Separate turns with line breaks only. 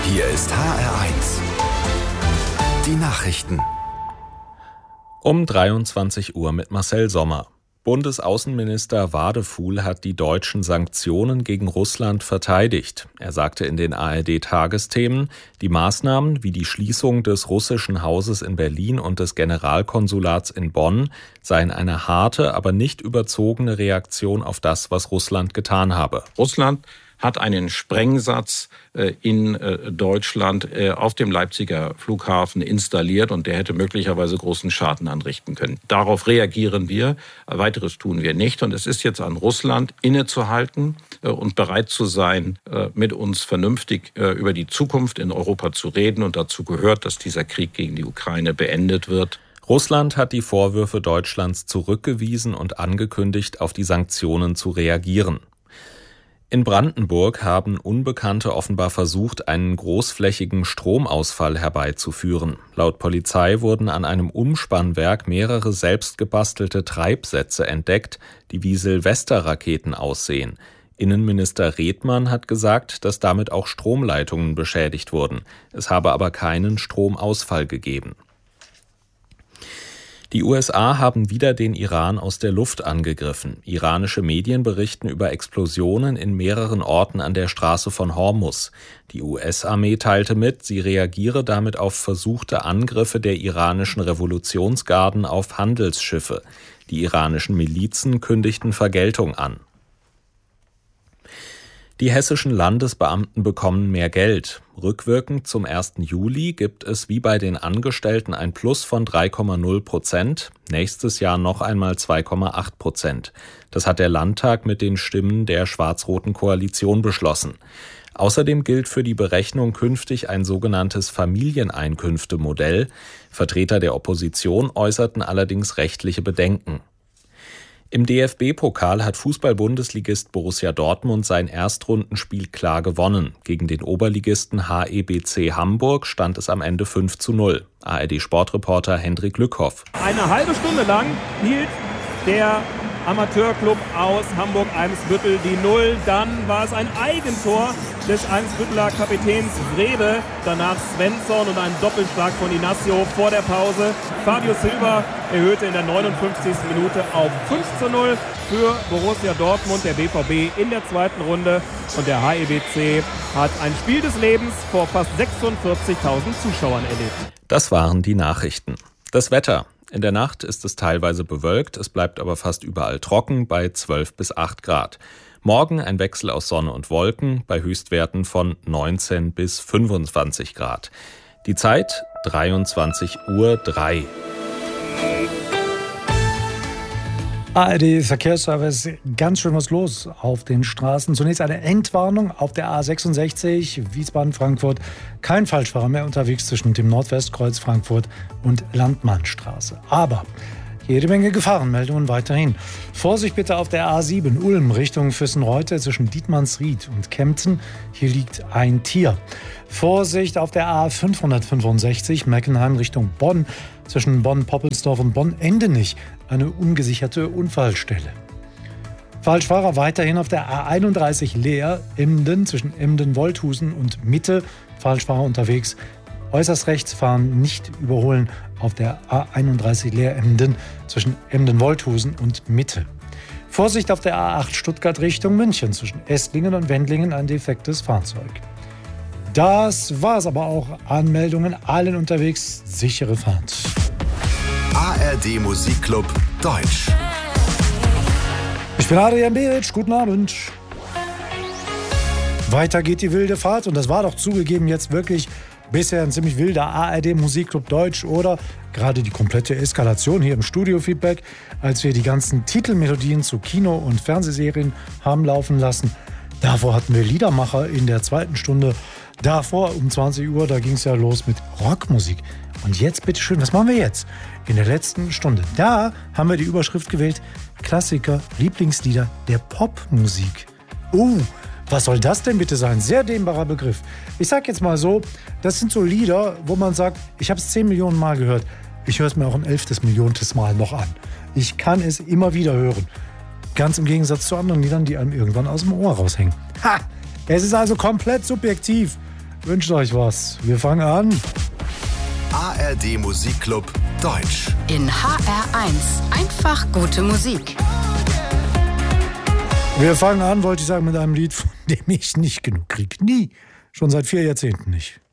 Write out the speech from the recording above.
Hier ist HR1. Die Nachrichten.
Um 23 Uhr mit Marcel Sommer. Bundesaußenminister Wadefuhl hat die deutschen Sanktionen gegen Russland verteidigt. Er sagte in den ARD-Tagesthemen, die Maßnahmen wie die Schließung des russischen Hauses in Berlin und des Generalkonsulats in Bonn seien eine harte, aber nicht überzogene Reaktion auf das, was Russland getan habe.
Russland hat einen Sprengsatz in Deutschland auf dem Leipziger Flughafen installiert und der hätte möglicherweise großen Schaden anrichten können. Darauf reagieren wir, weiteres tun wir nicht und es ist jetzt an Russland innezuhalten und bereit zu sein, mit uns vernünftig über die Zukunft in Europa zu reden und dazu gehört, dass dieser Krieg gegen die Ukraine beendet wird.
Russland hat die Vorwürfe Deutschlands zurückgewiesen und angekündigt, auf die Sanktionen zu reagieren. In Brandenburg haben Unbekannte offenbar versucht, einen großflächigen Stromausfall herbeizuführen. Laut Polizei wurden an einem Umspannwerk mehrere selbstgebastelte Treibsätze entdeckt, die wie Silvesterraketen aussehen. Innenminister Redmann hat gesagt, dass damit auch Stromleitungen beschädigt wurden. Es habe aber keinen Stromausfall gegeben. Die USA haben wieder den Iran aus der Luft angegriffen. Iranische Medien berichten über Explosionen in mehreren Orten an der Straße von Hormuz. Die US-Armee teilte mit, sie reagiere damit auf versuchte Angriffe der iranischen Revolutionsgarden auf Handelsschiffe. Die iranischen Milizen kündigten Vergeltung an. Die hessischen Landesbeamten bekommen mehr Geld. Rückwirkend zum 1. Juli gibt es wie bei den Angestellten ein Plus von 3,0%, nächstes Jahr noch einmal 2,8%. Das hat der Landtag mit den Stimmen der schwarz-roten Koalition beschlossen. Außerdem gilt für die Berechnung künftig ein sogenanntes Familieneinkünftemodell. Vertreter der Opposition äußerten allerdings rechtliche Bedenken. Im DFB-Pokal hat Fußball-Bundesligist Borussia Dortmund sein Erstrundenspiel klar gewonnen. Gegen den Oberligisten HEBC Hamburg stand es am Ende 5:0. ARD-Sportreporter Hendrik Lückhoff.
Eine halbe Stunde lang hielt der Amateurclub aus Hamburg-Eimsbüttel die 0. Dann war es ein Eigentor des Eimsbütteler Kapitäns Wrede. Danach Svensson und ein Doppelschlag von Inacio vor der Pause. Fabio Silva erhöhte in der 59. Minute auf 5:0 für Borussia Dortmund, der BVB in der zweiten Runde. Und der HEBC hat ein Spiel des Lebens vor fast 46.000 Zuschauern erlebt.
Das waren die Nachrichten. Das Wetter. In der Nacht ist es teilweise bewölkt, es bleibt aber fast überall trocken bei 12 bis 8 Grad. Morgen ein Wechsel aus Sonne und Wolken bei Höchstwerten von 19 bis 25 Grad. Die Zeit 23:03 Uhr.
ARD Verkehrsservice, ganz schön was los auf den Straßen. Zunächst eine Entwarnung auf der A66 Wiesbaden-Frankfurt. Kein Falschfahrer mehr unterwegs zwischen dem Nordwestkreuz Frankfurt und Landmannstraße. Aber jede Menge Gefahrenmeldungen weiterhin. Vorsicht bitte auf der A7 Ulm Richtung Füssenreute zwischen Dietmannsried und Kempten. Hier liegt ein Tier. Vorsicht auf der A565 Meckenheim Richtung Bonn zwischen Bonn-Poppelsdorf und Bonn-Endenich. Eine ungesicherte Unfallstelle. Falschfahrer weiterhin auf der A31 Leer Emden zwischen Emden-Wolthusen und Mitte. Falschfahrer unterwegs. Äußerst rechts fahren, nicht überholen auf der A31 Leer Emden zwischen Emden-Wolthusen und Mitte. Vorsicht auf der A8 Stuttgart Richtung München zwischen Esslingen und Wendlingen ein defektes Fahrzeug. Das war's aber auch. Anmeldungen, allen unterwegs, sichere Fahrt.
ARD Musikclub Deutsch.
Ich bin Adrian Beric, guten Abend. Weiter geht die wilde Fahrt und das war doch zugegeben jetzt wirklich bisher ein ziemlich wilder ARD Musikclub Deutsch oder gerade die komplette Eskalation hier im Studio-Feedback, als wir die ganzen Titelmelodien zu Kino- und Fernsehserien haben laufen lassen. Davor hatten wir Liedermacher in der zweiten Stunde. Davor um 20 Uhr, da ging es ja los mit Rockmusik. Und jetzt, bitteschön, was machen wir jetzt? In der letzten Stunde, da haben wir die Überschrift gewählt, Klassiker, Lieblingslieder der Popmusik. Was soll das denn bitte sein? Sehr dehnbarer Begriff. Ich sag jetzt mal so, das sind so Lieder, wo man sagt, ich habe es 10 Millionen Mal gehört. Ich höre es mir auch ein 11. Milliontes Mal noch an. Ich kann es immer wieder hören. Ganz im Gegensatz zu anderen Liedern, die einem irgendwann aus dem Ohr raushängen. Ha! Es ist also komplett subjektiv. wünscht euch was. Wir fangen an.
ARD Musikclub Deutsch.
In HR1 einfach gute Musik.
Wir fangen an, wollte ich sagen, mit einem Lied, von dem ich nicht genug kriege. Nie. Schon seit 4 Jahrzehnten nicht.